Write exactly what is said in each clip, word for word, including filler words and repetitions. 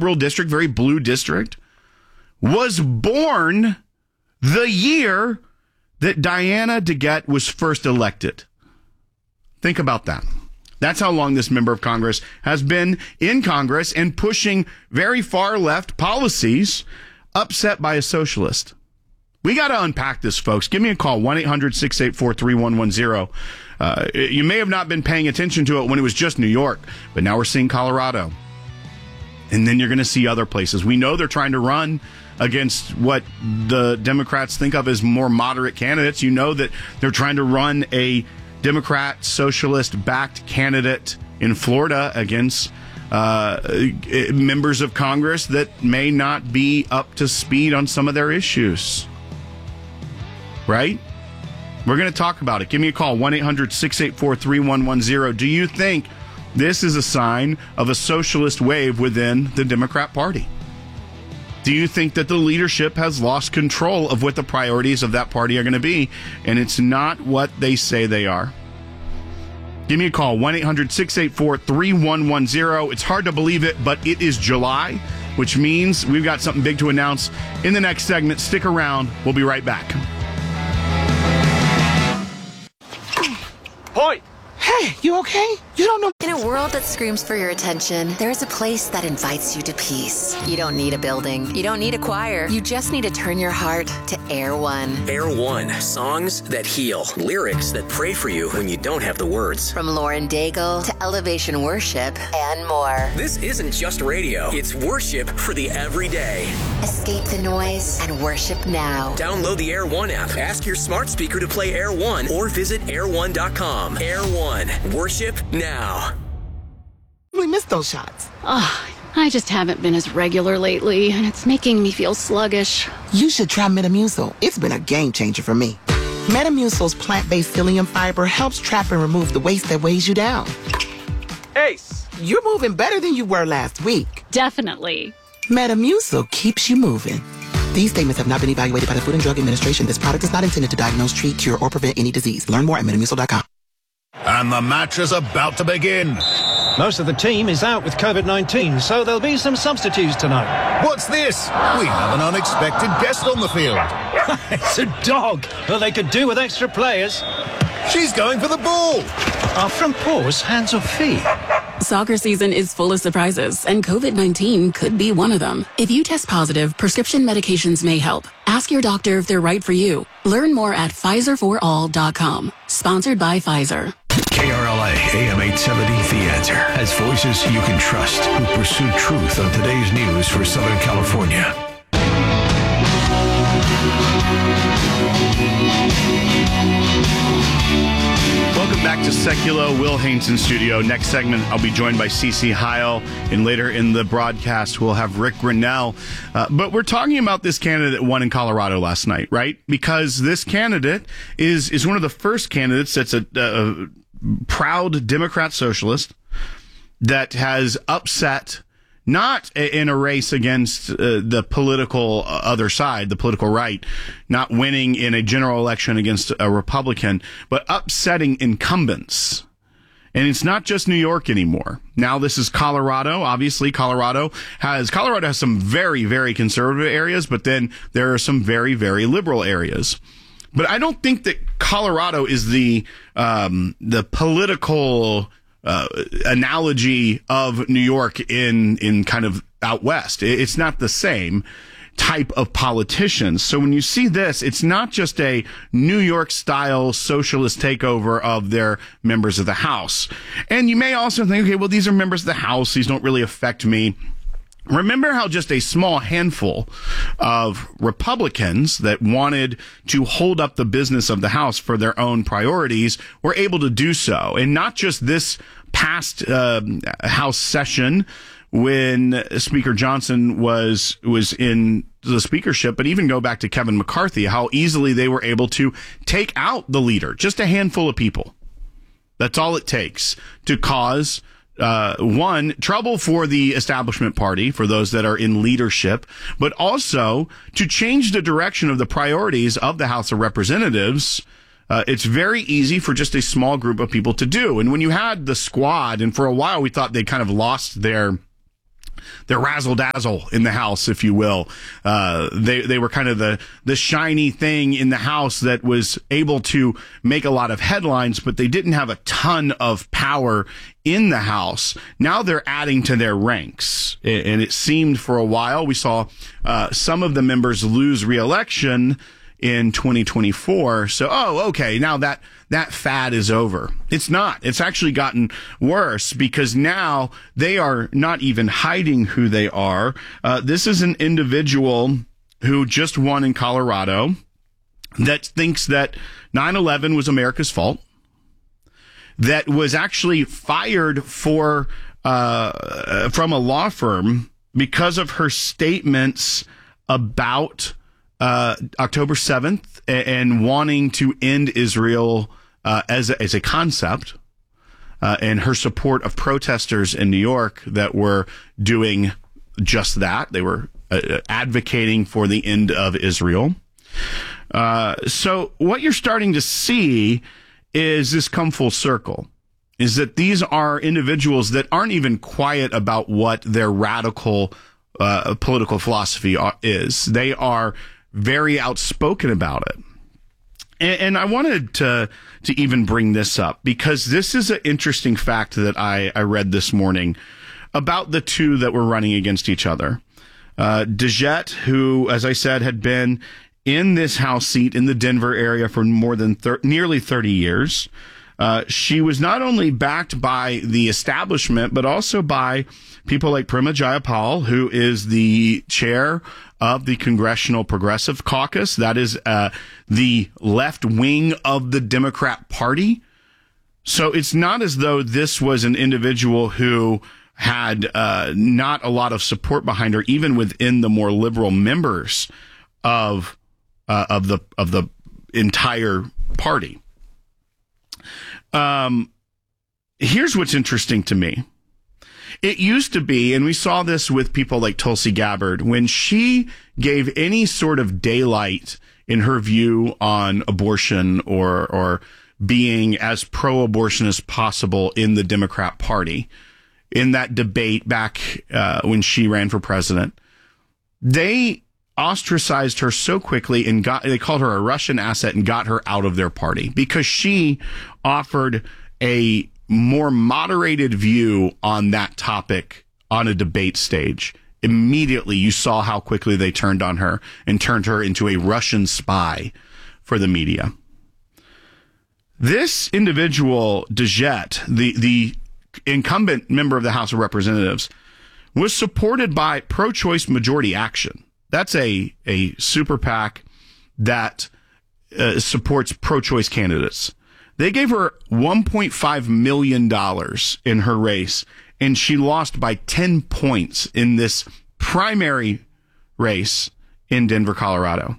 liberal district, very blue district, was born the year that Diana DeGette was first elected. Think about that. That's how long this member of Congress has been in Congress and pushing very far left policies upset by a socialist. We got to unpack this, folks. Give me a call, one eight hundred six eight four three one one zero. Uh, you may have not been paying attention to it when it was just New York, but now we're seeing Colorado. And then you're going to see other places. We know they're trying to run against what the Democrats think of as more moderate candidates. You know that they're trying to run a Democrat socialist-backed candidate in Florida against uh, members of Congress that may not be up to speed on some of their issues. Right? We're going to talk about it. Give me a call, one eight hundred six eight four three one one zero. Do you think this is a sign of a socialist wave within the Democrat Party? Do you think that the leadership has lost control of what the priorities of that party are going to be, and it's not what they say they are? Give me a call, one eight hundred six eight four three one one zero. It's hard to believe it, but it is July, which means we've got something big to announce in the next segment. Stick around. We'll be right back. Point. Hey, you okay? You don't know. In a world that screams for your attention, there is a place that invites you to peace. You don't need a building. You don't need a choir. You just need to turn your heart to Air One. Air One. Songs that heal. Lyrics that pray for you when you don't have the words. From Lauren Daigle to Elevation Worship and more. This isn't just radio. It's worship for the everyday. Escape the noise and worship now. Download the Air One app. Ask your smart speaker to play Air One or visit air one dot com. Air One. Worship now. We missed those shots. Oh, I just haven't been as regular lately, and it's making me feel sluggish. You should try Metamucil. It's been a game changer for me. Metamucil's plant-based psyllium fiber helps trap and remove the waste that weighs you down. Ace. You're moving better than you were last week. Definitely. Metamucil keeps you moving. These statements have not been evaluated by the Food and Drug Administration. This product is not intended to diagnose, treat, cure, or prevent any disease. Learn more at metamucil dot com. And the match is about to begin. Most of the team is out with COVID nineteen, so there'll be some substitutes tonight. What's this? We have an unexpected guest on the field. It's a dog. Well, they could do with extra players. She's going for the ball. Are front paws hands or feet? Soccer season is full of surprises, and COVID nineteen could be one of them. If you test positive, prescription medications may help. Ask your doctor if they're right for you. Learn more at Pfizer for all dot com. Sponsored by Pfizer. K R L A, A M eight seventy, The Answer, has voices you can trust who pursue truth on today's news for Southern California. Welcome back to Seculo, Will Haynes in studio. Next segment, I'll be joined by Cece Heil, and later in the broadcast, we'll have Rick Grinnell. Uh, but we're talking about this candidate that won in Colorado last night, right? Because this candidate is is one of the first candidates that's a, a proud Democrat socialist that has upset, not in a race against uh, the political other side, the political right, not winning in a general election against a Republican, but upsetting incumbents. And it's not just New York anymore. Now this is Colorado. Obviously, Colorado has Colorado has some very, very conservative areas, but then there are some very, very liberal areas. But I don't think that Colorado is the um, the political uh, analogy of New York in in kind of out west. It's not the same type of politicians. So when you see this, it's not just a New York style socialist takeover of their members of the House. And you may also think, okay, well, these are members of the House. These don't really affect me. Remember how just a small handful of Republicans that wanted to hold up the business of the House for their own priorities were able to do so. And not just this past uh, House session when Speaker Johnson was was in the speakership, but even go back to Kevin McCarthy, how easily they were able to take out the leader, just a handful of people. That's all it takes to cause Uh, one, trouble for the establishment party, for those that are in leadership, but also to change the direction of the priorities of the House of Representatives. Uh, it's very easy for just a small group of people to do. And when you had the squad, and for a while we thought they kind of lost their their razzle dazzle in the House, if you will. Uh, they they were kind of the the shiny thing in the House that was able to make a lot of headlines, but they didn't have a ton of power in the House. Now they're adding to their ranks, and it seemed for a while we saw uh, some of the members lose re-election in twenty twenty-four. So, oh, okay, now that that fad is over. It's not. It's actually gotten worse because now they are not even hiding who they are. Uh, this is an individual who just won in Colorado that thinks that nine eleven was America's fault, that was actually fired for uh, from a law firm because of her statements about Uh, October seventh and wanting to end Israel uh, as a, as a concept, uh, and her support of protesters in New York that were doing just that. They were uh, advocating for the end of Israel. Uh, so what you're starting to see is this come full circle, is that these are individuals that aren't even quiet about what their radical uh, political philosophy are, is. They are very outspoken about it. And, and I wanted to to even bring this up because this is an interesting fact that I, I read this morning about the two that were running against each other. Uh, DeJette, who, as I said, had been in this House seat in the Denver area for more than thir- nearly thirty years. Uh, she was not only backed by the establishment, but also by people like Prema Jayapal, who is the chair of the Congressional Progressive Caucus. That is uh, the left wing of the Democrat Party. So it's not as though this was an individual who had uh, not a lot of support behind her, even within the more liberal members of uh, of the of the entire party. Um, here's what's interesting to me. It used to be, and we saw this with people like Tulsi Gabbard, when she gave any sort of daylight in her view on abortion or or being as pro-abortion as possible in the Democrat Party, in that debate back uh, when she ran for president, they ostracized her so quickly and got they called her a Russian asset and got her out of their party because she offered a more moderated view on that topic on a debate stage. Immediately, you saw how quickly they turned on her and turned her into a Russian spy for the media. This individual, DeJette, the, the incumbent member of the House of Representatives, was supported by Pro-Choice Majority Action. That's a, a super PAC that uh, supports pro-choice candidates. They gave her one point five million dollars in her race, and she lost by ten points in this primary race in Denver, Colorado.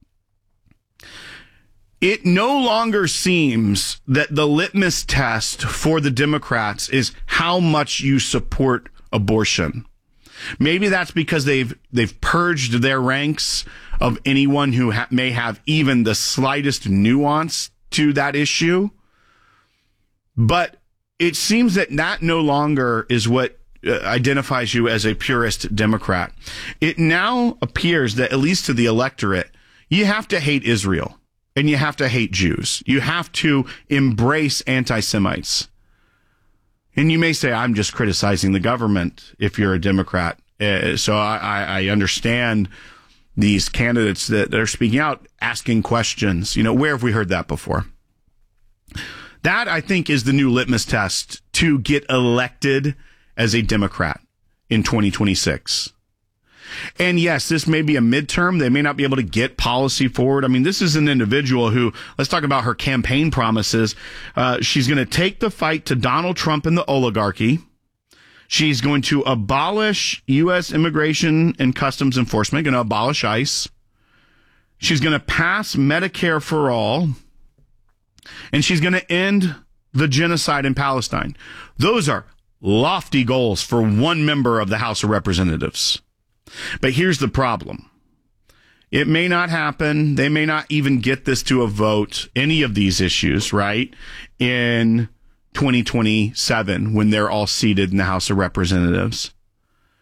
It no longer seems that the litmus test for the Democrats is how much you support abortion. Maybe that's because they've they've purged their ranks of anyone who ha- may have even the slightest nuance to that issue. But it seems that that no longer is what uh, identifies you as a purist Democrat. It now appears that, at least to the electorate, you have to hate Israel and you have to hate Jews. You have to embrace anti-Semites. And you may say, I'm just criticizing the government if you're a Democrat. Uh, so I, I understand these candidates that are speaking out, asking questions. You know, where have we heard that before? That, I think, is the new litmus test to get elected as a Democrat in twenty twenty-six. And yes, this may be a midterm. They may not be able to get policy forward. I mean, this is an individual who, let's talk about her campaign promises. Uh, she's going to take the fight to Donald Trump and the oligarchy. She's going to abolish U S immigration and customs enforcement, going to abolish ICE. She's going to pass Medicare for all. And she's going to end the genocide in Palestine. Those are lofty goals for one member of the House of Representatives. But here's the problem. It may not happen. They may not even get this to a vote, any of these issues, right, in twenty twenty-seven when they're all seated in the House of Representatives.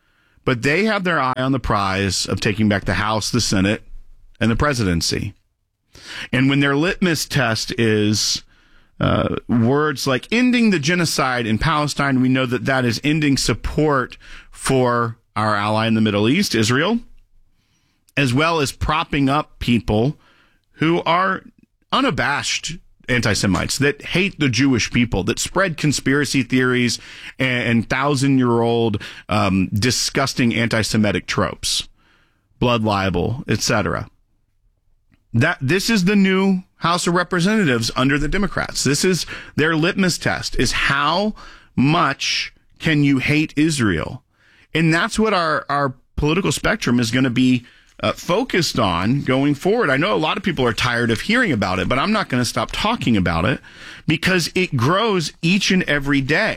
but they have their eye on the prize of taking back the House, the Senate, and the presidency. And when their litmus test is uh, words like ending the genocide in Palestine, we know that that is ending support for our ally in the Middle East, Israel, as well as propping up people who are unabashed anti-Semites, that hate the Jewish people, that spread conspiracy theories and, and thousand-year-old um, disgusting anti-Semitic tropes, blood libel, et cetera. That this is the new House of Representatives under the Democrats. This is their litmus test, is how much can you hate Israel? And that's what our, our political spectrum is going to be Uh, focused on going forward. I know a lot of people are tired of hearing about it, but I'm not going to stop talking about it because it grows each and every day.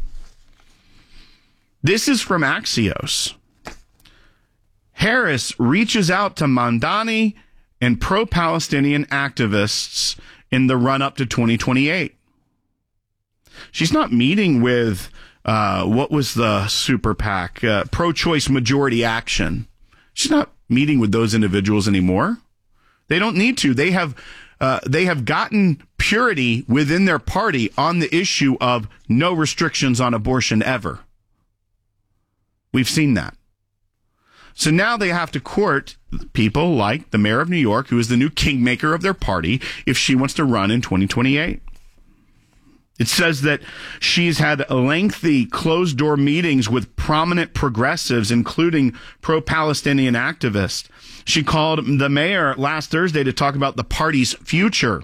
This is from Axios. Harris reaches out to Mamdani and pro-Palestinian activists in the run-up to twenty twenty-eight. She's not meeting with, uh, what was the super PAC, uh, pro-choice majority action. She's not meeting with those individuals anymore. They don't need to. They have uh, they have gotten purity within their party on the issue of no restrictions on abortion ever. We've seen that. So now they have to court people like the mayor of New York, who is the new kingmaker of their party, if she wants to run in twenty twenty-eight. It says that she's had lengthy closed-door meetings with prominent progressives, including pro-Palestinian activists. She called the mayor last Thursday to talk about the party's future.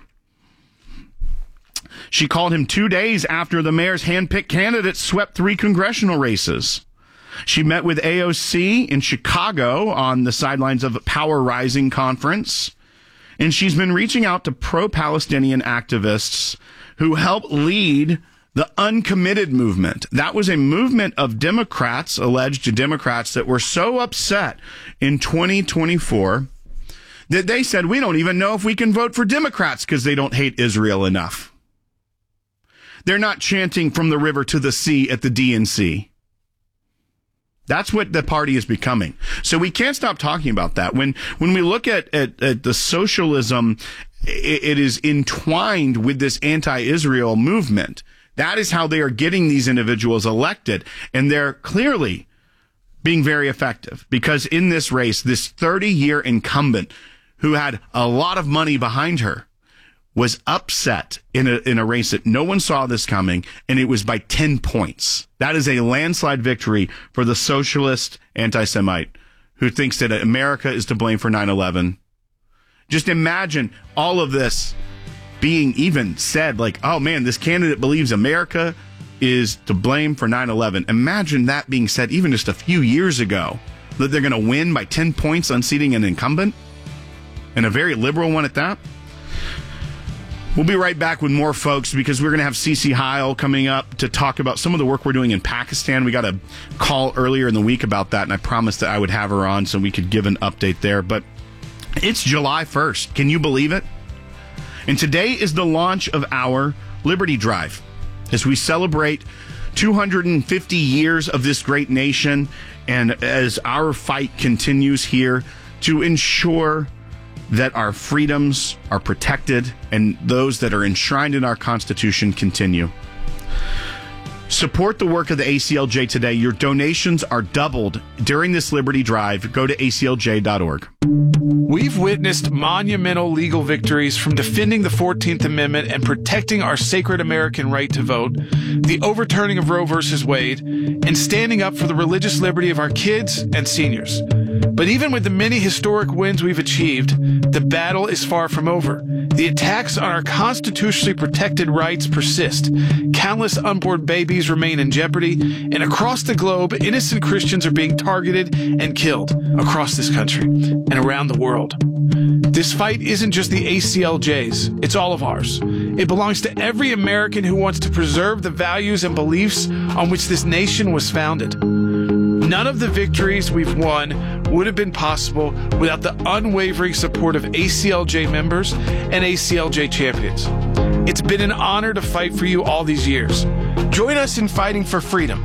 She called him two days after the mayor's hand-picked candidates swept three congressional races. She met with A O C in Chicago on the sidelines of a Power Rising conference. And she's been reaching out to pro-Palestinian activists who helped lead the Uncommitted movement. That was a movement of Democrats, alleged Democrats, that were so upset in twenty twenty-four that they said, we don't even know if we can vote for Democrats because they don't hate Israel enough. They're not chanting from the river to the sea at the D N C. That's what the party is becoming. So we can't stop talking about that. When when we look at, at, at the socialism, it, it is entwined with this anti-Israel movement. That is how they are getting these individuals elected. And they're clearly being very effective because in this race, this thirty-year incumbent who had a lot of money behind her was upset in a in a race that no one saw this coming, and it was by ten points. That is a landslide victory for the socialist anti-Semite who thinks that America is to blame for nine eleven. Just imagine all of this being even said, like, oh man, this candidate believes America is to blame for nine eleven. Imagine that being said even just a few years ago, that they're going to win by ten points unseating an incumbent, and a very liberal one at that. We'll be right back with more, folks, because we're going to have Cece Heil coming up to talk about some of the work we're doing in Pakistan. We got a call earlier in the week about that, and I promised that I would have her on so we could give an update there. But it's July first. Can you believe it? And today is the launch of our Liberty Drive as we celebrate two hundred fifty years of this great nation, and as our fight continues here to ensure that our freedoms are protected and those that are enshrined in our Constitution continue. Support the work of the A C L J today. Your donations are doubled during this Liberty Drive. Go to A C L J dot org. We've witnessed monumental legal victories from defending the fourteenth Amendment and protecting our sacred American right to vote, the overturning of Roe versus Wade, and standing up for the religious liberty of our kids and seniors. But even with the many historic wins we've achieved, the battle is far from over. The attacks on our constitutionally protected rights persist. Countless unborn babies remain in jeopardy, and across the globe, innocent Christians are being targeted and killed across this country and around the world. This fight isn't just the A C L J's, it's all of ours. It belongs to every American who wants to preserve the values and beliefs on which this nation was founded. None of the victories we've won would have been possible without the unwavering support of A C L J members and A C L J champions. It's been an honor to fight for you all these years. Join us in fighting for freedom.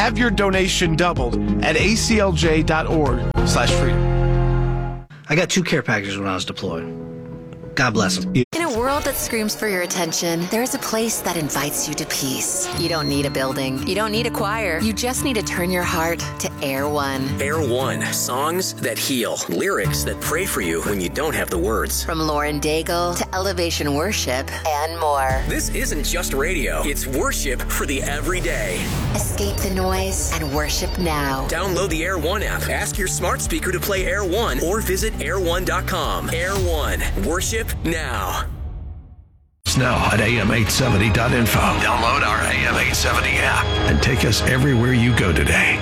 Have your donation doubled at a c l j dot org slash freedom. I got two care packages when I was deployed. God bless them. In a world that screams for your attention, there's a place that invites you to peace. You don't need a building. You don't need a choir. You just need to turn your heart to Air One. Air One. Songs that heal. Lyrics that pray for you when you don't have the words. From Lauren Daigle to Elevation Worship and more. This isn't just radio. It's worship for the everyday. Escape the noise and worship now. Download the Air One app. Ask your smart speaker to play Air One or visit air one dot com. Air One. Worship now. It's now at a m eight seventy dot info. Download our A M eight seventy app and take us everywhere you go today.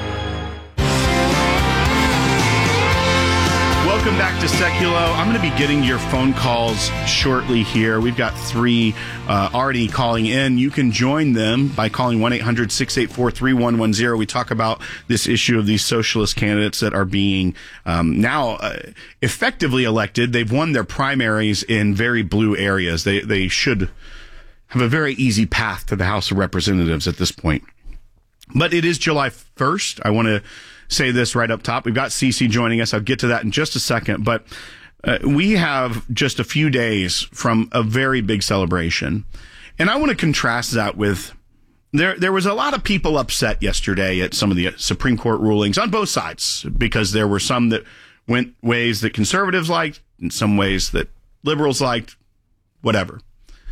Welcome back to Seculo. I'm going to be getting your phone calls shortly here. We've got three uh, already calling in. You can join them by calling one eight hundred six eight four three one one zero. We talk about this issue of these socialist candidates that are being um, now uh, effectively elected. They've won their primaries in very blue areas. They, they should have a very easy path to the House of Representatives at this point. But it is July first. I want to say this right up top. We've got Cece joining us. I'll get to that in just a second. But uh, we have just a few days from a very big celebration. And I want to contrast that with there there was a lot of people upset yesterday at some of the Supreme Court rulings on both sides, because there were some that went ways that conservatives liked and some ways that liberals liked, whatever.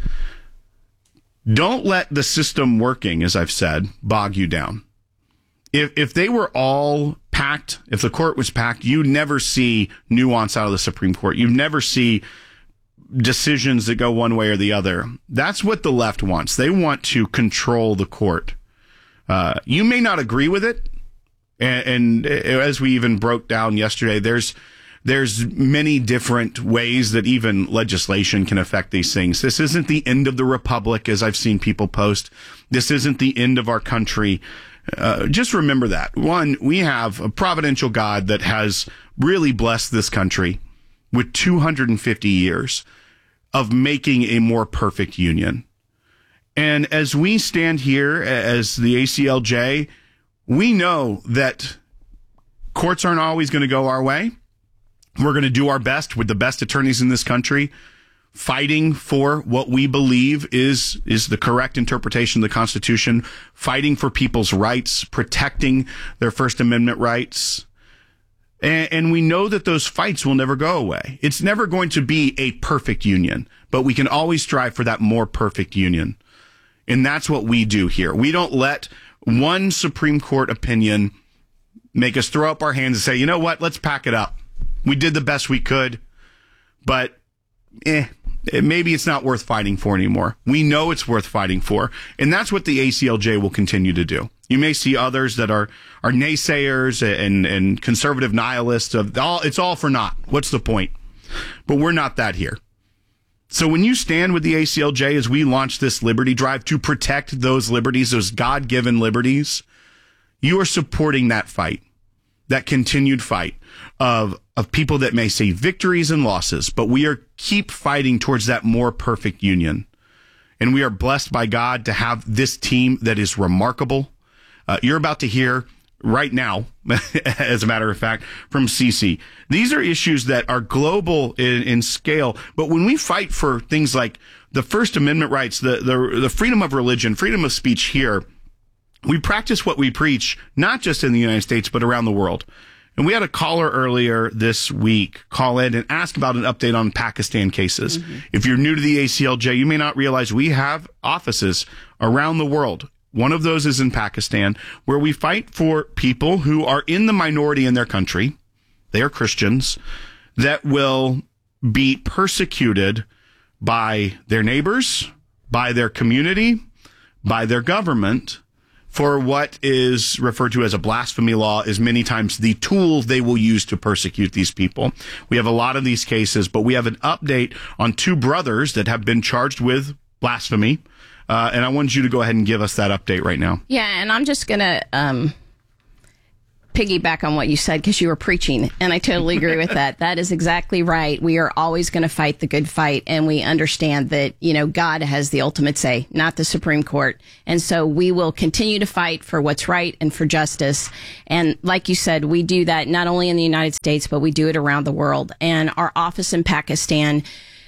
Don't let the system working, as I've said, bog you down. If if they were all packed, if the court was packed, you'd never see nuance out of the Supreme Court. You'd never see decisions that go one way or the other. That's what the left wants. They want to control the court. Uh, you may not agree with it, and, and as we even broke down yesterday, there's there's many different ways that even legislation can affect these things. This isn't the end of the republic, as I've seen people post. This isn't the end of our country. Uh, just remember that. One, we have a providential God that has really blessed this country with two hundred fifty years of making a more perfect union. And as we stand here as the A C L J, we know that courts aren't always going to go our way. We're going to do our best with the best attorneys in this country, fighting for what we believe is is the correct interpretation of the Constitution, fighting for people's rights, protecting their First Amendment rights. And, and we know that those fights will never go away. It's never going to be a perfect union, but we can always strive for that more perfect union. And that's what we do here. We don't let one Supreme Court opinion make us throw up our hands and say, you know what, let's pack it up. We did the best we could, but eh, maybe it's not worth fighting for anymore. We know it's worth fighting for, and that's what the A C L J will continue to do. You may see others that are, are naysayers and, and conservative nihilists of all, it's all for naught. What's the point? But we're not that here. So when you stand with the A C L J as we launch this liberty drive to protect those liberties, those God-given liberties, you are supporting that fight, that continued fight of of people that may see victories and losses, but we are keep fighting towards that more perfect union. And we are blessed by God to have this team that is remarkable. Uh, you're about to hear right now, as a matter of fact, from Cece. These are issues that are global in, in scale, but when we fight for things like the First Amendment rights, the, the the freedom of religion, freedom of speech here, we practice what we preach, not just in the United States, but around the world. And we had a caller earlier this week call in and ask about an update on Pakistan cases. Mm-hmm. If you're new to the A C L J, you may not realize we have offices around the world. One of those is in Pakistan, where we fight for people who are in the minority in their country. They are Christians that will be persecuted by their neighbors, by their community, by their government, for what is referred to as a blasphemy law, is many times the tool they will use to persecute these people. We have a lot of these cases, but we have an update on two brothers that have been charged with blasphemy. Uh, and I wanted you to go ahead and give us that update right now. Yeah, and I'm just going to um, piggyback on what you said because you were preaching, and I totally agree with that. That is exactly right. We are always going to fight the good fight, and we understand that, you know, God has the ultimate say, not the Supreme Court. And so we will continue to fight for what's right and for justice. And like you said, we do that not only in the United States, but we do it around the world. And our office in Pakistan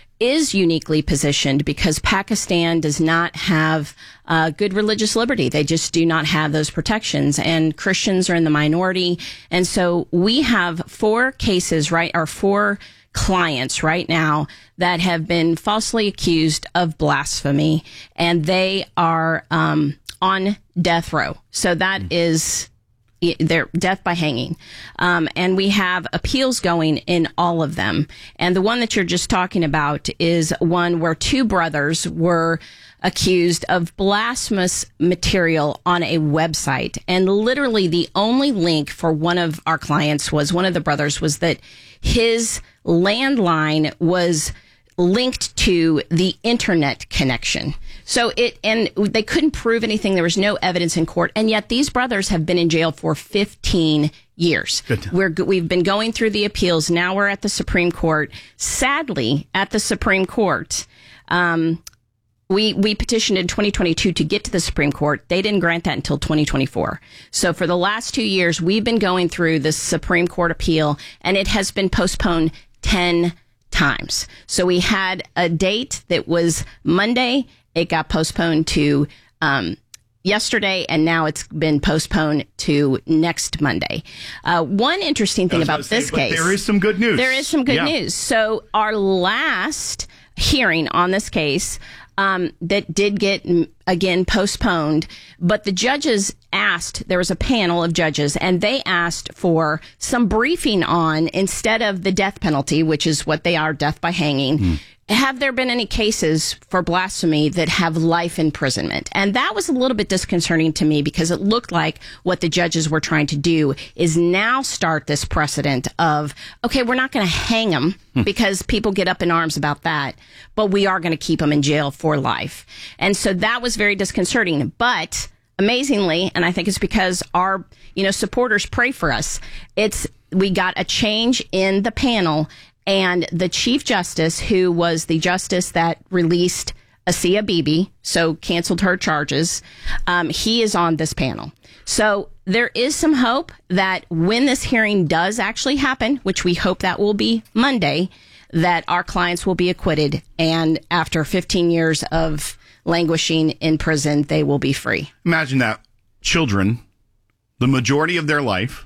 is uniquely positioned because Pakistan does not have uh, good religious liberty. They just do not have those protections, and Christians are in the minority. And so we have four cases, right, or four clients right now that have been falsely accused of blasphemy, and they are um, on death row. So that mm. is... They're death by hanging. Um, and we have appeals going in all of them. And the one that you're just talking about is one where two brothers were accused of blasphemous material on a website. And literally the only link for one of our clients was one of the brothers was that his landline was linked to the internet connection. So it, and they couldn't prove anything. There was no evidence in court. And yet these brothers have been in jail for fifteen years. Good. We're, we've been going through the appeals. Now we're at the Supreme Court. Sadly, at the Supreme Court, um, we, we petitioned in twenty twenty-two to get to the Supreme Court. They didn't grant that until twenty twenty-four. So for the last two years, we've been going through the Supreme Court appeal, and it has been postponed ten times. So we had a date that was Monday. It got postponed to um, yesterday, and now it's been postponed to next Monday. Uh, one interesting thing about this say, case. There is some good news. There is some good yeah. news. So our last hearing on this case um, that did get, again, postponed, but the judges asked, there was a panel of judges, and they asked for some briefing on, instead of the death penalty, which is what they are, death by hanging, mm. have there been any cases for blasphemy that have life imprisonment? And that was a little bit disconcerting to me because it looked like what the judges were trying to do is now start this precedent of, okay, we're not going to hang them hmm. because people get up in arms about that, but we are going to keep them in jail for life. And so that was very disconcerting. But amazingly, and I think it's because our, you know, supporters pray for us, it's, we got a change in the panel. And the Chief Justice, who was the justice that released Asia Bibi, so canceled her charges, um, he is on this panel. So there is some hope that when this hearing does actually happen, which we hope that will be Monday, that our clients will be acquitted. And after fifteen years of languishing in prison, they will be free. Imagine that. Children, the majority of their life,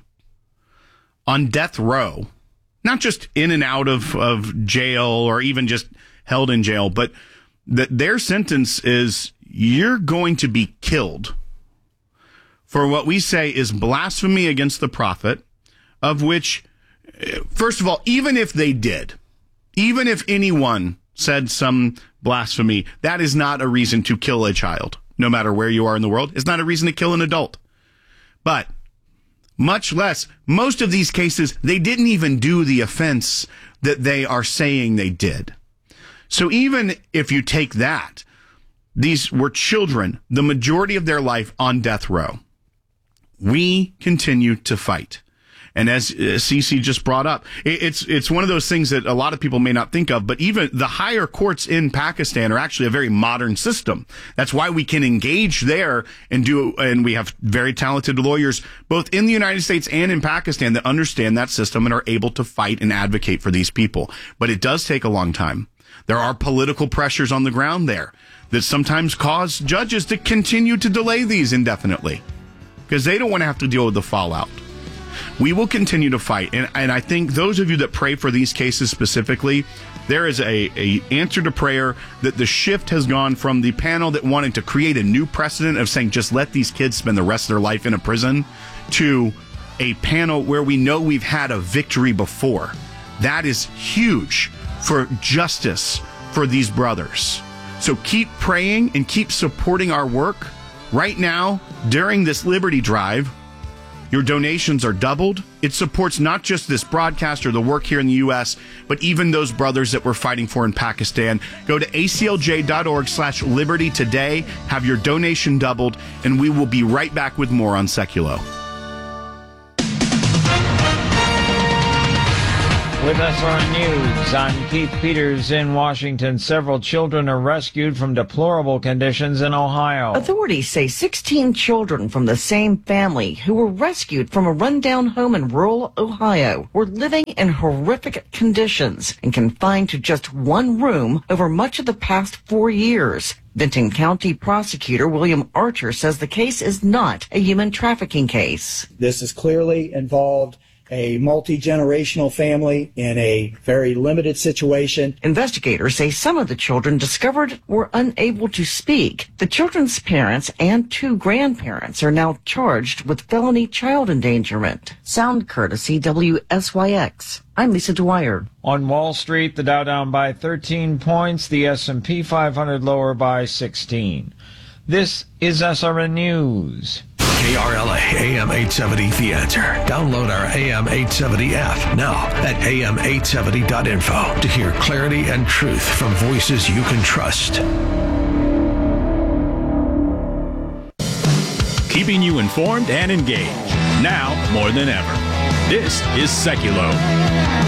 on death row. Not just in and out of, of jail or even just held in jail, but that their sentence is you're going to be killed for what we say is blasphemy against the prophet, of which, first of all, even if they did, even if anyone said some blasphemy, that is not a reason to kill a child, no matter where you are in the world. It's not a reason to kill an adult. But much less, most of these cases, they didn't even do the offense that they are saying they did. So even if you take that, these were children, the majority of their life on death row. We continue to fight. And as uh, Cece just brought up, it, it's it's one of those things that a lot of people may not think of, but even the higher courts in Pakistan are actually a very modern system. That's why we can engage there and do, and we have very talented lawyers both in the United States and in Pakistan that understand that system and are able to fight and advocate for these people. But it does take a long time. There are political pressures on the ground there that sometimes cause judges to continue to delay these indefinitely because they don't want to have to deal with the fallout. We will continue to fight. And, and I think those of you that pray for these cases specifically, there is a, a answer to prayer that the shift has gone from the panel that wanted to create a new precedent of saying just let these kids spend the rest of their life in a prison to a panel where we know we've had a victory before. That is huge for justice for these brothers. So keep praying and keep supporting our work. Right now, during this Liberty Drive, your donations are doubled. It supports not just this broadcast or the work here in the U S, but even those brothers that we're fighting for in Pakistan. Go to aclj.org slash liberty today. Have your donation doubled, and we will be right back with more on Seculo. With S R N News, I'm Keith Peters in Washington. Several children are rescued from deplorable conditions in Ohio. Authorities say sixteen children from the same family who were rescued from a rundown home in rural Ohio were living in horrific conditions and confined to just one room over much of the past four years. Benton County Prosecutor William Archer says the case is not a human trafficking case. This is clearly involved a multi-generational family in a very limited situation. Investigators say some of the children discovered were unable to speak. The children's parents and two grandparents are now charged with felony child endangerment. Sound courtesy W S Y X. I'm Lisa Dwyer. On Wall Street, the Dow down by thirteen points, the S and P five hundred lower by sixteen. This is S R N News. K R L A A M eight seventy The Answer. Download our A M eight seventy app now at A M eight seventy dot info to hear clarity and truth from voices you can trust. Keeping you informed and engaged. Now more than ever. This is Seculo.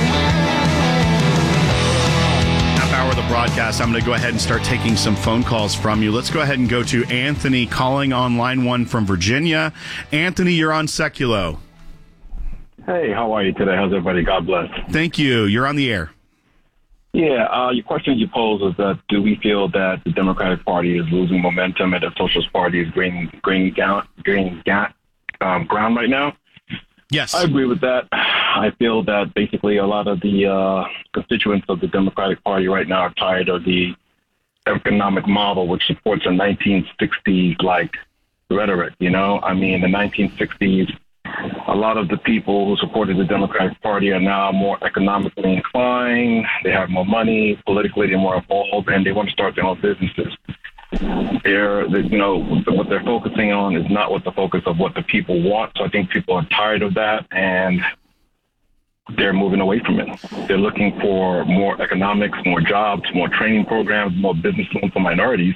Hour of the broadcast, I'm going to go ahead and start taking some phone calls from you. Let's go ahead and go to Anthony calling on line one from Virginia. Anthony, you're on Seculo. Hey, how are you today? How's everybody? God bless. Thank you. You're on the air. Yeah, uh, your question you pose is that do we feel that the Democratic Party is losing momentum and the Socialist Party is gaining green, green, green um, ground right now? Yes. I agree with that. I feel that basically a lot of the uh, constituents of the Democratic Party right now are tired of the economic model, which supports a nineteen sixties-like rhetoric, you know? I mean, in the nineteen sixties, a lot of the people who supported the Democratic Party are now more economically inclined. They have more money. Politically, they're more involved, and they want to start their own businesses. They're, they, you know, what they're focusing on is not what the focus of what the people want. So I think people are tired of that, and they're moving away from it. They're looking for more economics, more jobs, more training programs, more business loans for minorities.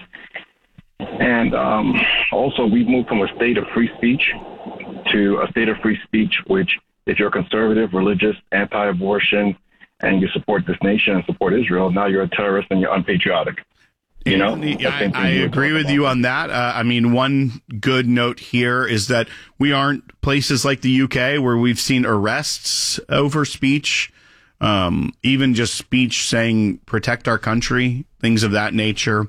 And um, also, we've moved from a state of free speech to a state of free speech, which if you're conservative, religious, anti-abortion, and you support this nation and support Israel, now you're a terrorist and you're unpatriotic. You know, I, I agree with you on that. Uh, I mean, one good note here is that we aren't places like the U K where we've seen arrests over speech, um, even just speech saying protect our country, things of that nature.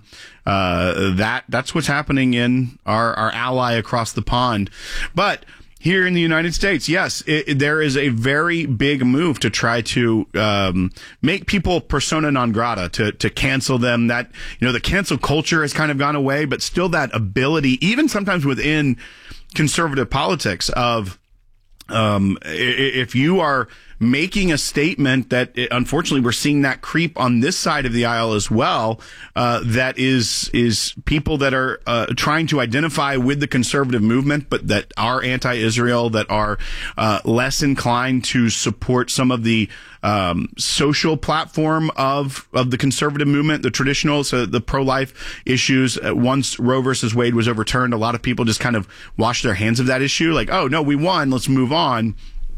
Uh, that that's what's happening in our, our ally across the pond. But here in the United States, yes, it, there is a very big move to try to um, make people persona non grata, to to cancel them. That, you know, the cancel culture has kind of gone away, but still that ability, even sometimes within conservative politics, of um, if you are making a statement that, unfortunately, we're seeing that creep on this side of the aisle as well, uh, that is is people that are uh, trying to identify with the conservative movement, but that are anti-Israel, that are uh, less inclined to support some of the um, social platform of of the conservative movement, the traditional, so the pro-life issues. Once Roe versus Wade was overturned, a lot of people just kind of washed their hands of that issue, like, oh, no, we won, let's move on.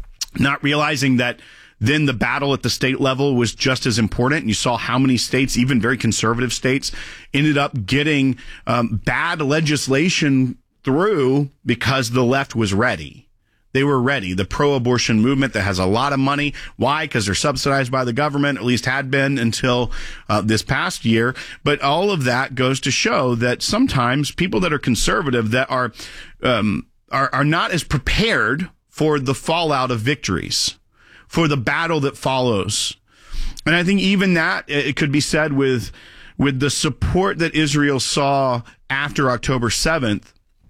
Not realizing that then the battle at the state level was just as important. And you saw how many states, even very conservative states, ended up getting um, bad legislation through because the left was ready. They were ready. The pro-abortion movement that has a lot of money. Why? Because they're subsidized by the government, at least had been until uh, this past year. But all of that goes to show that sometimes people that are conservative, that are um, are, are not as prepared for the fallout of victories, for the battle that follows. And I think even that, it could be said with with the support that Israel saw after October seventh,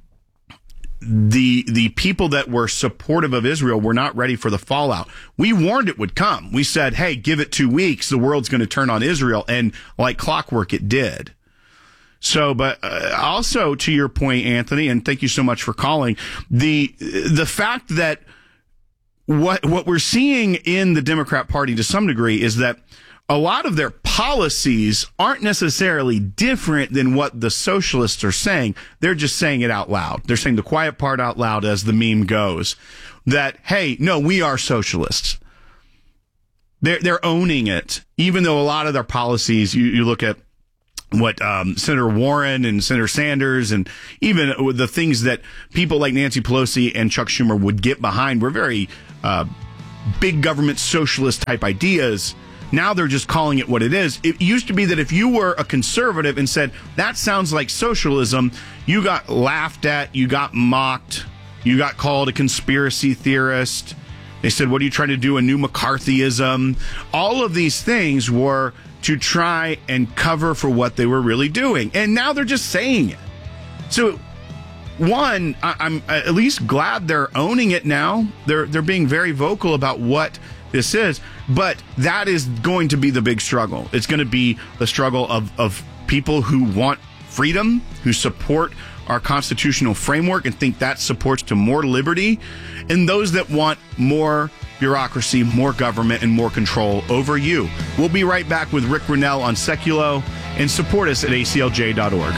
the the people that were supportive of Israel were not ready for the fallout. We warned it would come. We said, hey, give it two weeks, the world's going to turn on Israel. And like clockwork, it did. So, but uh, also to your point, Anthony, and thank you so much for calling, the the fact that what what we're seeing in the Democrat Party to some degree is that a lot of their policies aren't necessarily different than what the socialists are saying. They're just saying it out loud. They're saying the quiet part out loud, as the meme goes, that, hey, no, we are socialists. they're, they're owning it, even though a lot of their policies, you, you look at what um, Senator Warren and Senator Sanders and even the things that people like Nancy Pelosi and Chuck Schumer would get behind were very uh, big government socialist type ideas. Now they're just calling it what it is. It used to be that if you were a conservative and said, that sounds like socialism, you got laughed at, you got mocked, you got called a conspiracy theorist. They said, what are you trying to do, a new McCarthyism? All of these things were to try and cover for what they were really doing. And now they're just saying it. So, one, I, I'm at least glad they're owning it now. They're they're being very vocal about what this is. But that is going to be the big struggle. It's going to be the struggle of, of people who want freedom, who support our constitutional framework and think that supports to more liberty, and those that want more bureaucracy, more government, and more control over you. We'll be right back with Rick Grinnell on Seculo, and support us at A C L J dot org.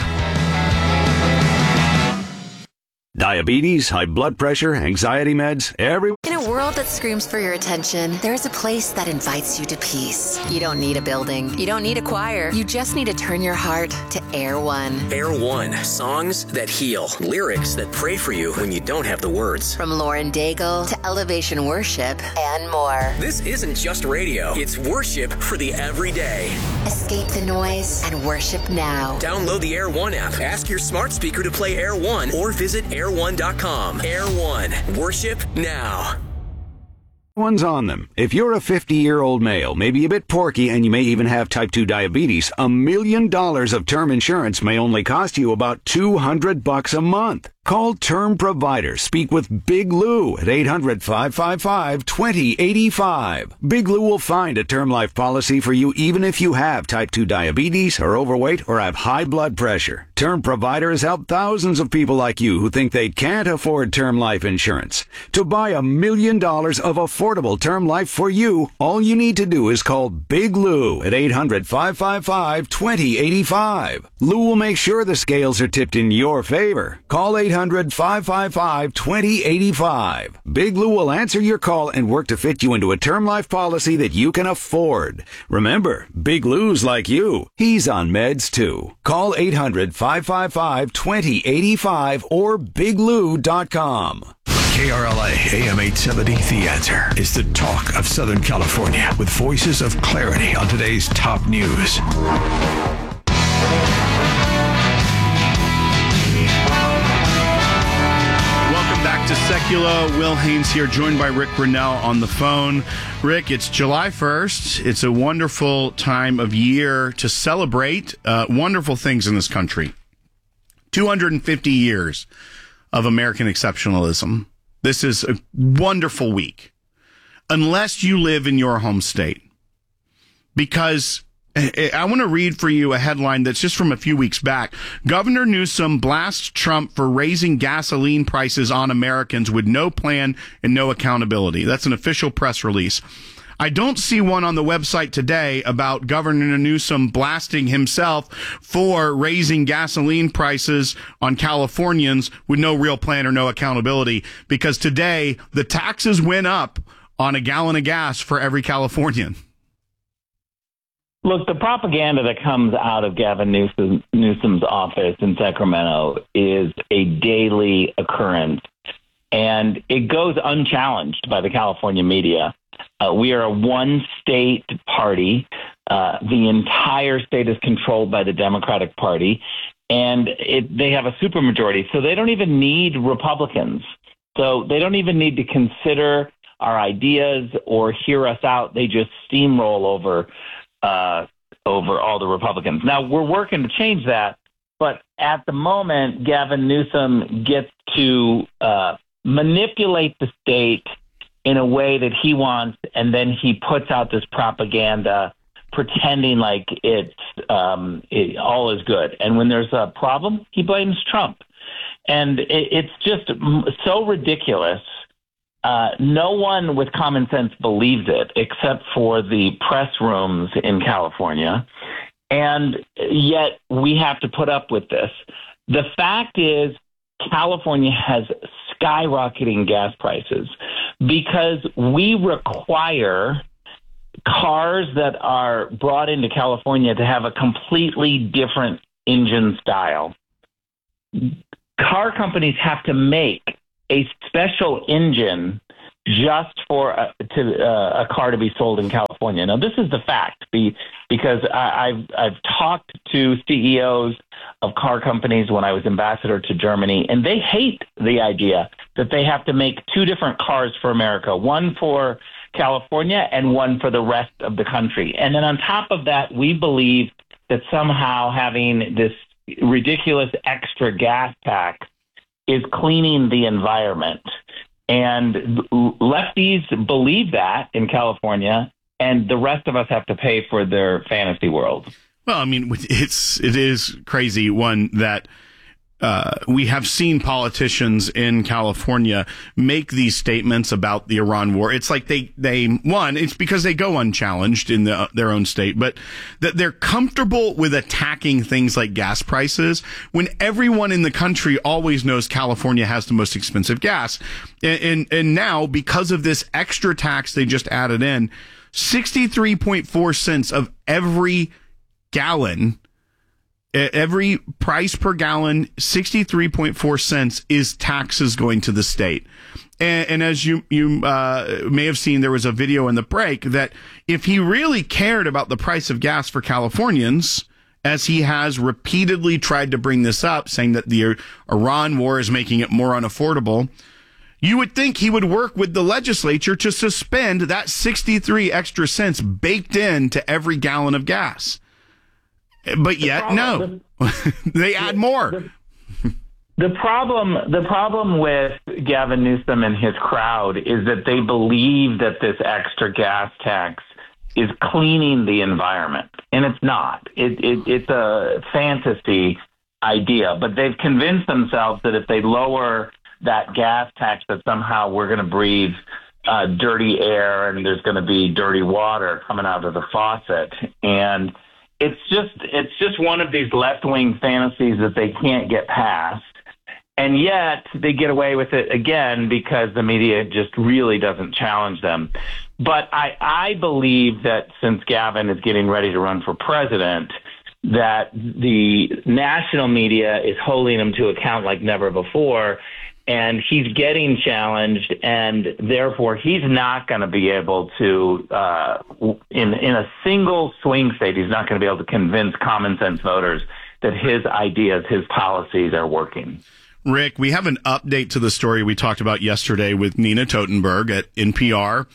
Diabetes, high blood pressure, anxiety meds, every... In a world that screams for your attention, there is a place that invites you to peace. You don't need a building. You don't need a choir. You just need to turn your heart to Air One. Air One, songs that heal, lyrics that pray for you when you don't have the words. From Lauren Daigle to Elevation Worship and more. This isn't just radio. It's worship for the everyday. Escape the noise and worship now. Download the Air One app. Ask your smart speaker to play Air One or visit air one dot com. Air One, worship now. One's on them. If you're a fifty-year-old male, maybe a bit porky, and you may even have type two diabetes, a million dollars of term insurance may only cost you about two hundred bucks a month. Call Term Provider. Speak with Big Lou at eight hundred, five five five, two zero eight five. Big Lou will find a term life policy for you even if you have type two diabetes, are overweight, or have high blood pressure. Term Provider has helped thousands of people like you who think they can't afford term life insurance. To buy a million dollars of affordable term life for you, all you need to do is call Big Lou at eight hundred, five five five, two zero eight five. Lou will make sure the scales are tipped in your favor. Call eight hundred, five five five, two zero eight five. Big Lou will answer your call and work to fit you into a term life policy that you can afford. Remember, Big Lou's like you. He's on meds too. Call eight hundred, five five five, two zero eight five or big lou dot com. K R L A A M eight seventy The Answer is the talk of Southern California with voices of clarity on today's top news. Back to Seculo. Will Haynes here, joined by Rick Grinnell on the phone. Rick, it's July first. It's a wonderful time of year to celebrate uh, wonderful things in this country. two hundred fifty years of American exceptionalism. This is a wonderful week, unless you live in your home state. Because I want to read for you a headline that's just from a few weeks back. Governor Newsom blasts Trump for raising gasoline prices on Americans with no plan and no accountability. That's an official press release. I don't see one on the website today about Governor Newsom blasting himself for raising gasoline prices on Californians with no real plan or no accountability, because today the taxes went up on a gallon of gas for every Californian. Look, the propaganda that comes out of Gavin Newsom, Newsom's office in Sacramento is a daily occurrence, and it goes unchallenged by the California media. Uh, we are a one-state party. Uh, the entire state is controlled by the Democratic Party, and it, they have a supermajority, so they don't even need Republicans. So they don't even need to consider our ideas or hear us out. They just steamroll over Uh, over all the Republicans. Now, we're working to change that, but at the moment, Gavin Newsom gets to uh, manipulate the state in a way that he wants, and then he puts out this propaganda pretending like it's um, it, all is good. And when there's a problem, he blames Trump. And it, it's just so ridiculous. Uh, no one with common sense believes it, except for the press rooms in California. And yet we have to put up with this. The fact is, California has skyrocketing gas prices because we require cars that are brought into California to have a completely different engine style. Car companies have to make a special engine just for a, to, uh, a car to be sold in California. Now, this is the fact be, because I, I've, I've talked to C E Os of car companies when I was ambassador to Germany, and they hate the idea that they have to make two different cars for America, one for California and one for the rest of the country. And then on top of that, we believe that somehow having this ridiculous extra gas tax is cleaning the environment. And lefties believe that in California, and the rest of us have to pay for their fantasy world. Well, I mean, it's it is crazy, one, that uh, we have seen politicians in California make these statements about the Iran war. It's like they, they one, it's because they go unchallenged in the, their own state, but that they're comfortable with attacking things like gas prices when everyone in the country always knows California has the most expensive gas. And, and, and now, because of this extra tax they just added in, sixty-three point four cents of every gallon, every price per gallon, sixty-three point four cents is taxes going to the state. And, and as you, you uh, may have seen, there was a video in the break that if he really cared about the price of gas for Californians, as he has repeatedly tried to bring this up, saying that the Iran war is making it more unaffordable, you would think he would work with the legislature to suspend that sixty-three extra cents baked into every gallon of gas. But yet, problem, no, the, they add more. The, the problem, the problem with Gavin Newsom and his crowd is that they believe that this extra gas tax is cleaning the environment, and it's not. It, it, it's a fantasy idea, but they've convinced themselves that if they lower that gas tax, that somehow we're going to breathe uh, dirty air and there's going to be dirty water coming out of the faucet. And It's just it's just one of these left-wing fantasies that they can't get past. And yet they get away with it again because the media just really doesn't challenge them. But I, I believe that since Gavin is getting ready to run for president, that the national media is holding him to account like never before. And he's getting challenged, and therefore he's not going to be able to, uh, in in a single swing state, he's not going to be able to convince common sense voters that his ideas, his policies are working. Rick, we have an update to the story we talked about yesterday with Nina Totenberg at N P R,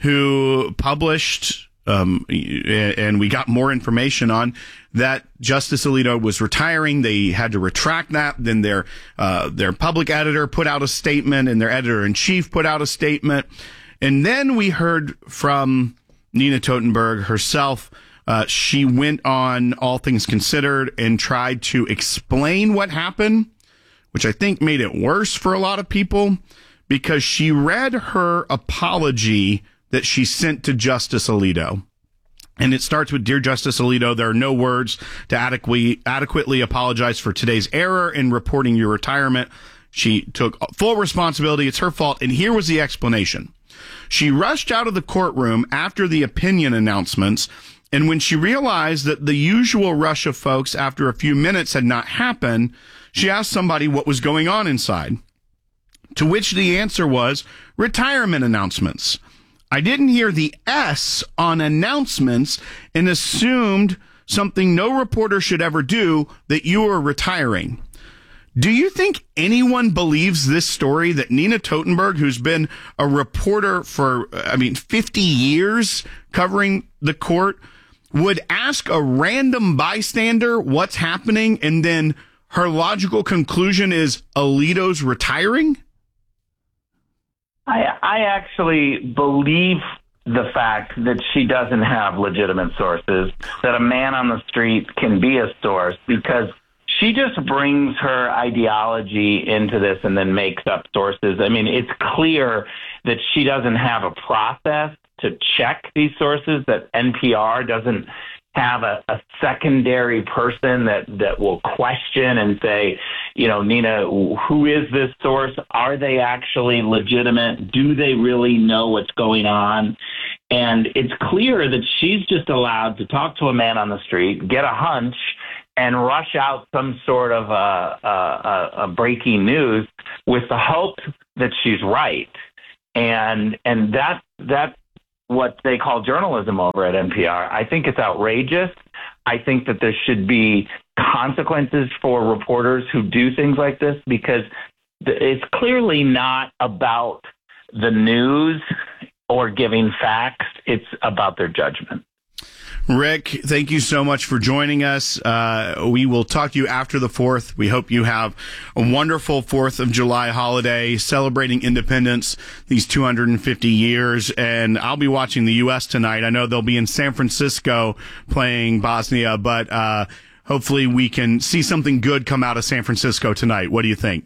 who published, um, and we got more information on that Justice Alito was retiring. They had to retract that. Then their uh, their public editor put out a statement, and their editor-in-chief put out a statement. And then we heard from Nina Totenberg herself. Uh, she went on All Things Considered and tried to explain what happened, which I think made it worse for a lot of people, because she read her apology that she sent to Justice Alito. And it starts with, "Dear Justice Alito, there are no words to adequately, adequately apologize for today's error in reporting your retirement. She took full responsibility. It's her fault." And here was the explanation. She rushed out of the courtroom after the opinion announcements, and when she realized that the usual rush of folks after a few minutes had not happened, she asked somebody what was going on inside, to which the answer was retirement announcements. I didn't hear the S on announcements and assumed something no reporter should ever do, that you were retiring. Do you think anyone believes this story, that Nina Totenberg, who's been a reporter for, I mean, fifty years covering the court, would ask a random bystander what's happening, and then her logical conclusion is Alito's retiring? I, I actually believe the fact that she doesn't have legitimate sources, that a man on the street can be a source, because she just brings her ideology into this and then makes up sources. I mean, it's clear that she doesn't have a process to check these sources, that N P R doesn't have a, a secondary person that, that will question and say, you know, Nina, who is this source? Are they actually legitimate? Do they really know what's going on? And it's clear that she's just allowed to talk to a man on the street, get a hunch, and rush out some sort of a, a, a breaking news with the hope that she's right. And and that that's what they call journalism over at N P R. I think it's outrageous. I think that there should be consequences for reporters who do things like this, because it's clearly not about the news or giving facts. It's about their judgment. Rick, thank you so much for joining us. Uh, we will talk to you after the fourth. We hope you have a wonderful fourth of July holiday, celebrating independence these two hundred fifty years. And I'll be watching the U S tonight. I know they'll be in San Francisco playing Bosnia, but uh, hopefully we can see something good come out of San Francisco tonight. What do you think?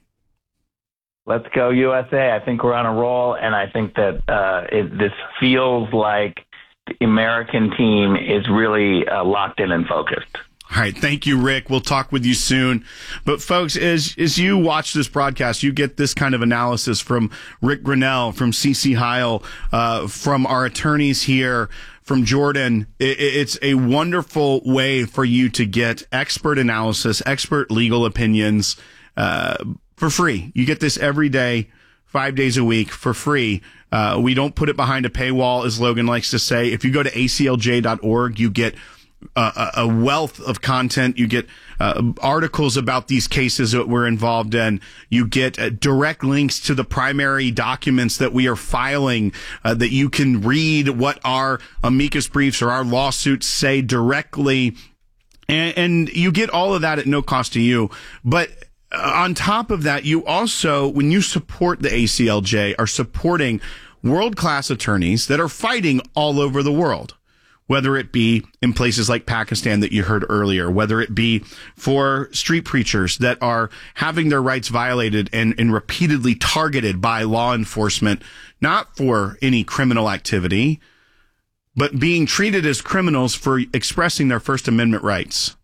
Let's go U S A. I think we're on a roll, and I think that uh, it, this feels like the American team is really uh, locked in and focused. All right. Thank you, Rick. We'll talk with you soon. But folks, as, as you watch this broadcast, you get this kind of analysis from Rick Grenell, from Cece Heil, uh, from our attorneys here, from Jordan. It, it's a wonderful way for you to get expert analysis, expert legal opinions, uh, for free. You get this every day, five days a week for free. Uh, we don't put it behind a paywall, as Logan likes to say. If you go to A C L J dot org, you get uh, a wealth of content. You get uh, articles about these cases that we're involved in. You get uh, direct links to the primary documents that we are filing, uh, that you can read what our amicus briefs or our lawsuits say directly. And, and you get all of that at no cost to you. But on top of that, you also, when you support the A C L J, are supporting world-class attorneys that are fighting all over the world, whether it be in places like Pakistan that you heard earlier, whether it be for street preachers that are having their rights violated and, and repeatedly targeted by law enforcement, not for any criminal activity, but being treated as criminals for expressing their First Amendment rights.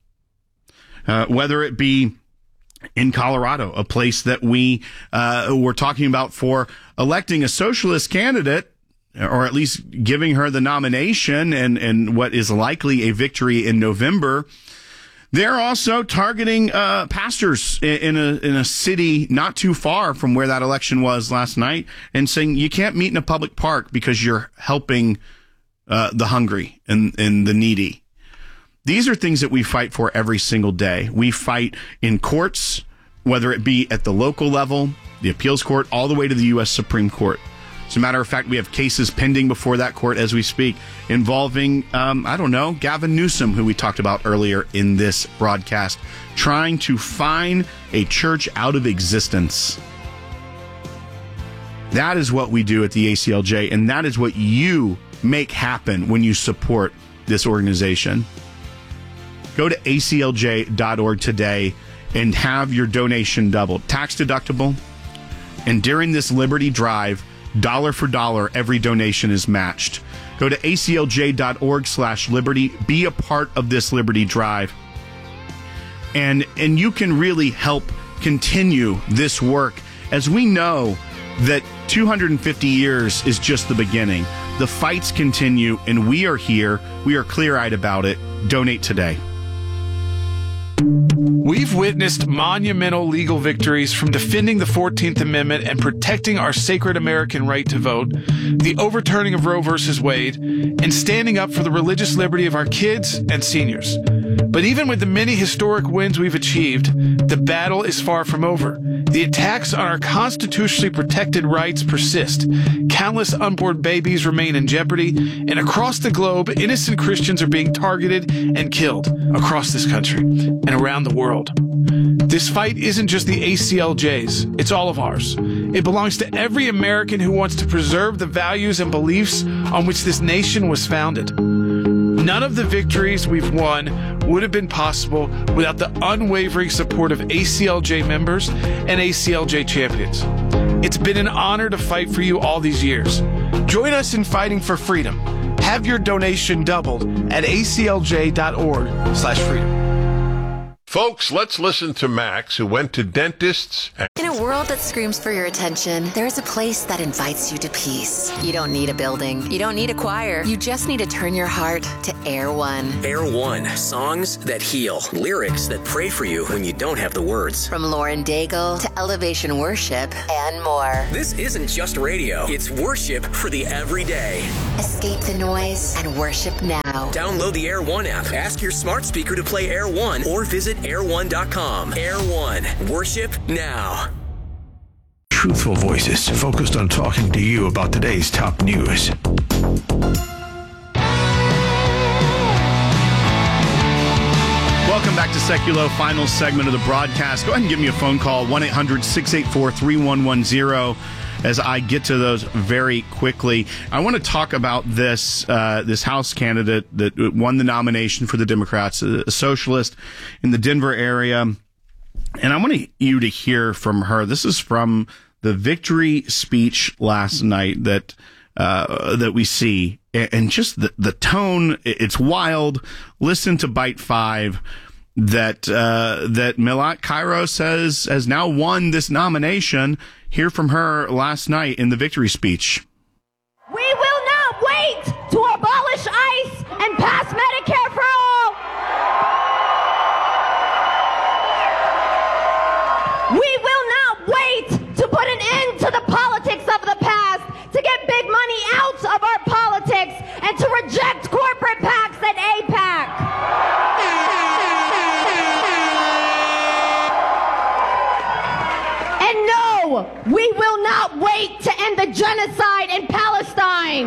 Uh, whether it be in Colorado, a place that we uh, were talking about for electing a socialist candidate, or at least giving her the nomination and, and what is likely a victory in November. They're also targeting uh, pastors in a in a city not too far from where that election was last night, and saying you can't meet in a public park because you're helping uh, the hungry and, and the needy. These are things that we fight for every single day. We fight in courts, whether it be at the local level, the appeals court, all the way to the U S Supreme Court. As a matter of fact, we have cases pending before that court as we speak involving, um, I don't know, Gavin Newsom, who we talked about earlier in this broadcast, trying to fine a church out of existence. That is what we do at the A C L J, and that is what you make happen when you support this organization. Go to A C L J dot org today and have your donation doubled. Tax deductible. And during this Liberty Drive, dollar for dollar, every donation is matched. Go to A C L J dot org slash liberty. Be a part of this Liberty Drive. And, and you can really help continue this work, as we know that two hundred fifty years is just the beginning. The fights continue, and we are here. We are clear-eyed about it. Donate today. We've witnessed monumental legal victories from defending the fourteenth Amendment and protecting our sacred American right to vote, the overturning of Roe versus Wade, and standing up for the religious liberty of our kids and seniors. But even with the many historic wins we've achieved, the battle is far from over. The attacks on our constitutionally protected rights persist. Countless unborn babies remain in jeopardy, and across the globe, innocent Christians are being targeted and killed across this country and around the world. This fight isn't just the A C L J's, it's all of ours. It belongs to every American who wants to preserve the values and beliefs on which this nation was founded. None of the victories we've won would have been possible without the unwavering support of A C L J members and A C L J champions. It's been an honor to fight for you all these years. Join us in fighting for freedom. Have your donation doubled at A C L J dot org slash freedom. Folks, let's listen to Max, who went to dentists. And- In a world that screams for your attention, there is a place that invites you to peace. You don't need a building. You don't need a choir. You just need to turn your heart to Air One. Air One. Songs that heal. Lyrics that pray for you when you don't have the words. From Lauren Daigle to Elevation Worship and more. This isn't just radio. It's worship for the everyday. Escape the noise and worship now. Download the Air One app. Ask your smart speaker to play Air One or visit air one dot com. Air One. Worship now. Truthful voices focused on talking to you about today's top news. Welcome back to Seculo, final segment of the broadcast. Go ahead and give me a phone call, one eight hundred six eight four three one one zero, as I get to those very quickly. I want to talk about this uh, this House candidate that won the nomination for the Democrats, a socialist in the Denver area. And I want you to hear from her. This is from the victory speech last night that uh, that we see. And just the, the tone, it's wild. Listen to Bite five that uh, that Milat Kairos has, has now won this nomination. Hear from her last night in the victory speech. We will not wait to abolish ICE and pass Medicare for all. We will not wait to put an end to the politics of the past, to get big money out of our politics, and to reject corporate PACs and AIPAC. And no, we will not wait to end the genocide in Palestine.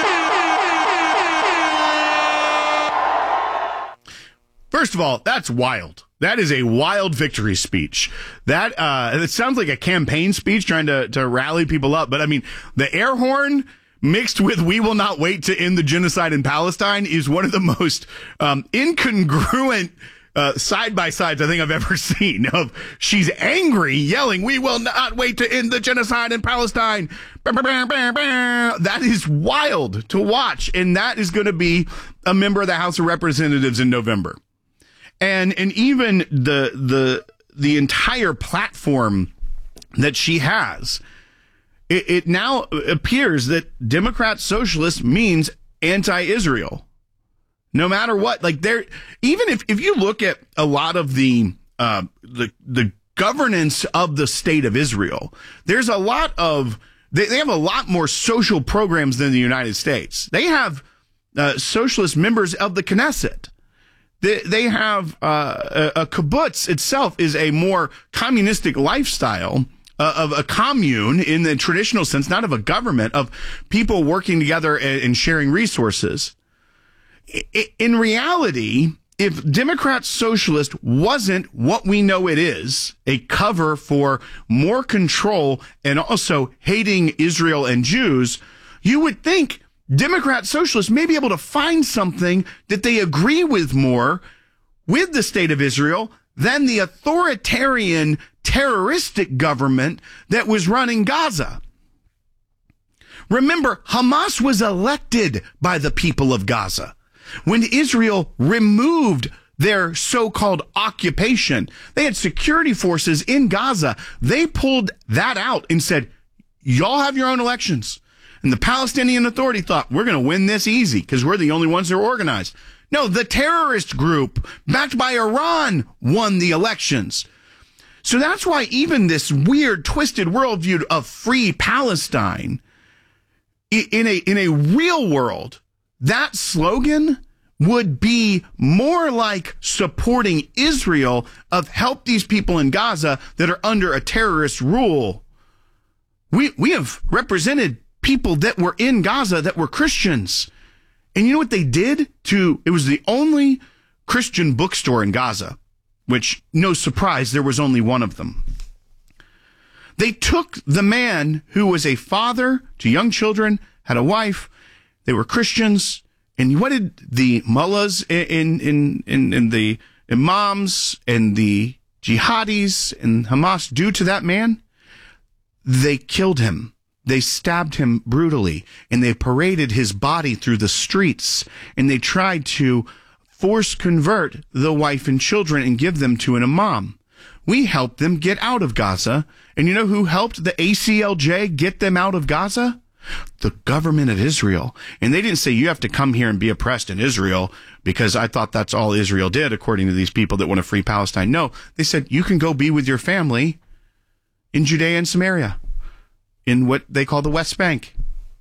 First of all, that's wild. That is a wild victory speech. That uh, it sounds like a campaign speech trying to, to rally people up. But I mean, the air horn mixed with "We will not wait to end the genocide in Palestine" is one of the most um, incongruent uh, side by sides I think I've ever seen. Of she's angry, yelling, "We will not wait to end the genocide in Palestine." That is wild to watch, and that is going to be a member of the House of Representatives in November. And and even the the the entire platform that she has, it, it now appears that Democrat socialist means anti-Israel. No matter what, like there, even if, if you look at a lot of the uh, the the governance of the state of Israel, there's a lot of they, they have a lot more social programs than the United States. They have uh, socialist members of the Knesset. They, they have uh, a, a kibbutz itself is a more communistic lifestyle uh, of a commune in the traditional sense, not of a government, of people working together and, and sharing resources. I, in reality, if Democrat Socialist wasn't what we know it is, a cover for more control and also hating Israel and Jews, you would think Democrat Socialists may be able to find something that they agree with more with the state of Israel than the authoritarian terroristic government that was running Gaza. Remember, Hamas was elected by the people of Gaza. When Israel removed their so-called occupation, they had security forces in Gaza. They pulled that out and said, y'all have your own elections. And the Palestinian Authority thought, we're going to win this easy because we're the only ones that are organized. No, the terrorist group backed by Iran won the elections. So that's why even this weird, twisted worldview of free Palestine, in a, in a real world, that slogan would be more like supporting Israel of help these people in Gaza that are under a terrorist rule. We, we have represented people that were in Gaza that were Christians. And you know what they did to, it was the only Christian bookstore in Gaza, which, no surprise, there was only one of them. They took the man who was a father to young children, had a wife, they were Christians, and what did the mullahs in, in, in, in the imams and the jihadis and Hamas do to that man? They killed him. They stabbed him brutally, and they paraded his body through the streets, and they tried to force convert the wife and children and give them to an imam. We helped them get out of Gaza. And you know who helped the A C L J get them out of Gaza? The government of Israel. And they didn't say you have to come here and be oppressed in Israel because I thought that's all Israel did, according to these people that want to free Palestine. No, they said you can go be with your family in Judea and Samaria, in what they call the West Bank.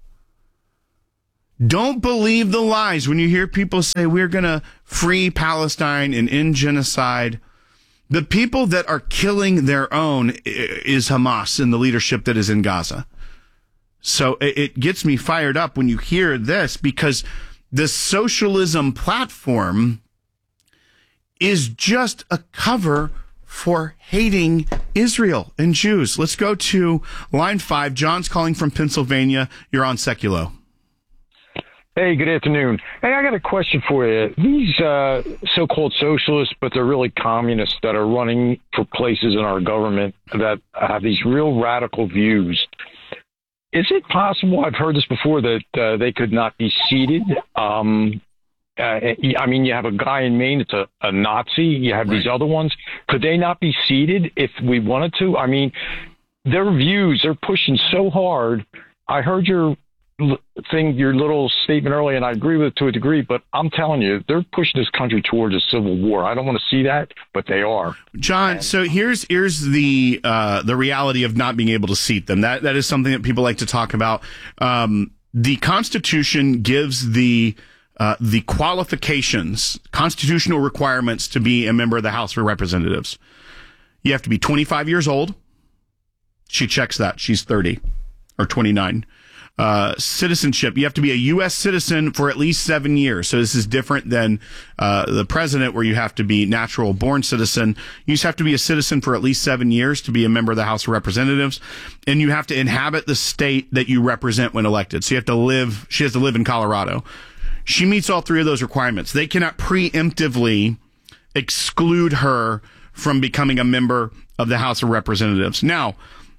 Don't believe the lies when you hear people say we're going to free Palestine and end genocide. The people that are killing their own is Hamas and the leadership that is in Gaza. So it gets me fired up when you hear this, because the socialism platform is just a cover for hating Israel and Jews. Let's go to line five. John's calling from Pennsylvania. You're on Seculo. Hey, good afternoon. Hey, I got a question for you. These uh, so-called socialists, but they're really communists that are running for places in our government that have these real radical views. Is it possible, I've heard this before, that uh, they could not be seated? Um, uh, I mean, you have a guy in Maine that's a, a Nazi. You have right. these other ones. Could they not be seated if we wanted to? I mean, their views, they're pushing so hard. I heard your thing, your little statement earlier, and I agree with it to a degree, but I'm telling you, they're pushing this country towards a civil war. I don't want to see that, but they are. John, and so here's here's the uh, the reality of not being able to seat them. That that is something that people like to talk about. Um, the Constitution gives the uh, the qualifications, constitutional requirements to be a member of the House of Representatives. You have to be twenty-five years old. She checks that. She's thirty or twenty-nine. Uh, citizenship, you have to be a U S citizen for at least seven years. So this is different than uh, the president, where you have to be natural born citizen. You just have to be a citizen for at least seven years to be a member of the House of Representatives. And you have to inhabit the state that you represent when elected. So you have to live, she has to live in Colorado. She meets all three of those requirements. They cannot preemptively exclude her from becoming a member of the House of Representatives. Now,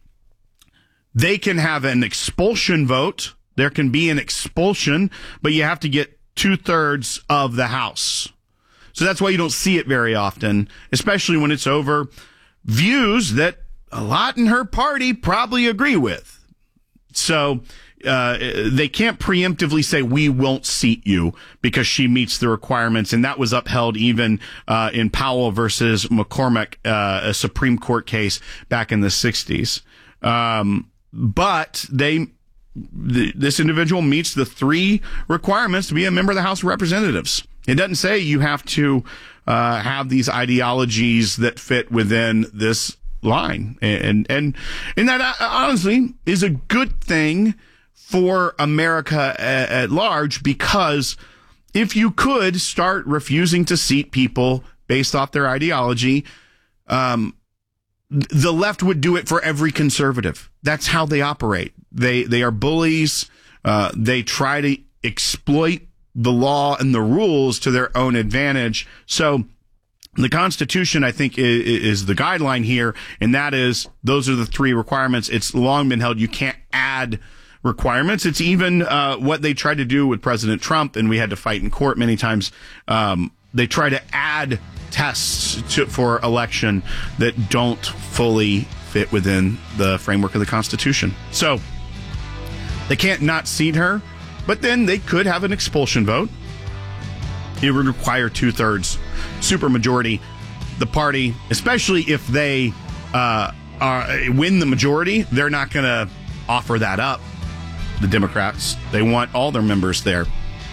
they can have an expulsion vote. There can be an expulsion, but you have to get two-thirds of the House. So that's why you don't see it very often, especially when it's over views that a lot in her party probably agree with. So uh, they can't preemptively say, we won't seat you because she meets the requirements. And that was upheld even uh, in Powell versus McCormick, uh, a Supreme Court case back in the sixties. Um, But they, th- this individual meets the three requirements to be a member of the House of Representatives. It doesn't say you have to uh, have these ideologies that fit within this line, and and and that uh, honestly is a good thing for America at, at large, because if you could start refusing to seat people based off their ideology, um. the left would do it for every conservative. That's how they operate. They they are bullies. Uh, they try to exploit the law and the rules to their own advantage. So the Constitution, I think, is, is the guideline here, and that is those are the three requirements. It's long been held. You can't add requirements. It's even uh, what they tried to do with President Trump, and we had to fight in court many times. Um, they try to add tests to, for election that don't fully fit within the framework of the Constitution. So they can't not seat her, but then they could have an expulsion vote. It would require two-thirds supermajority. The party, especially if they uh, are, win the majority, they're not going to offer that up. The Democrats, they want all their members there.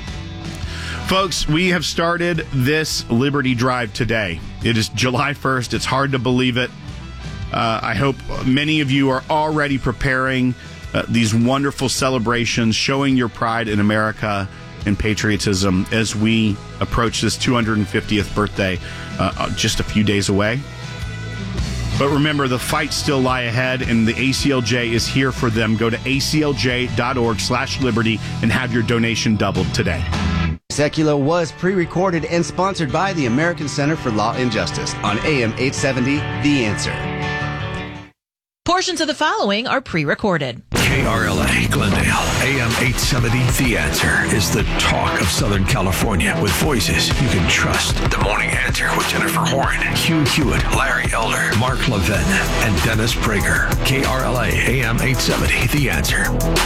Folks, we have started this Liberty Drive today. It is July first. It's hard to believe it. Uh, I hope many of you are already preparing uh, these wonderful celebrations, showing your pride in America and patriotism as we approach this two hundred fiftieth birthday uh, just a few days away. But remember, the fights still lie ahead, and the A C L J is here for them. Go to aclj.org slash liberty and have your donation doubled today. Secular was pre-recorded and sponsored by the American Center for Law and Justice on A M eight seventy, The Answer. Portions of the following are pre-recorded. K K R L A, Glendale, A M eight seventy, The Answer is the talk of Southern California with voices you can trust. The Morning Answer with Jennifer Horn, Hugh Hewitt, Larry Elder, Mark Levin, and Dennis Prager. K R L A, A M eight seventy, The Answer.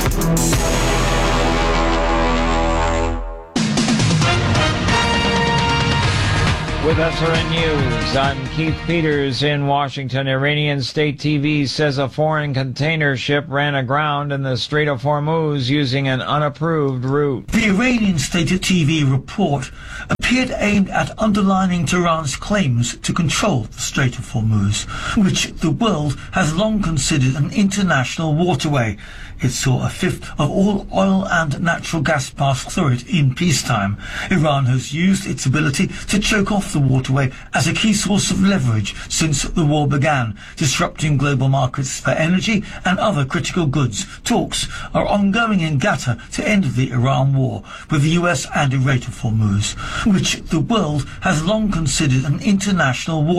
With S R N News, I'm Keith Peters in Washington. Iranian state T V says a foreign container ship ran aground in the Strait of Hormuz using an unapproved route. The Iranian state T V report appeared aimed at underlining Tehran's claims to control the Strait of Hormuz, which the world has long considered an international waterway. It saw a fifth of all oil and natural gas pass through it in peacetime. Iran has used its ability to choke off the waterway as a key source of leverage since the war began, disrupting global markets for energy and other critical goods. Talks are ongoing in Qatar to end the Iran war with the U S and the Strait of Hormuz, which the world has long considered an international war